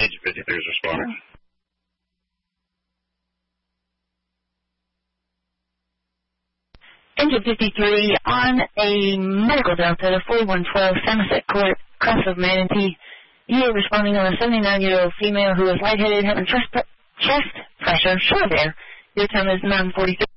Engine 53 is responding. Engine 53 on a medical Delta, 4112 Somerset Court, cross of Manatee. You are responding on a 79-year-old female who is lightheaded, having chest pressure, short of air. Your time is 9:43.